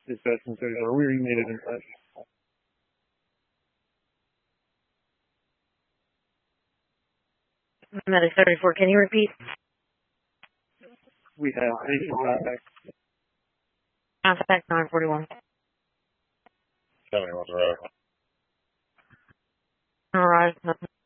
Dispatch 34, we made it in touch. Medic 34, can you repeat? We have patient contact. Contact 941. 71 Road. Alright, nothing.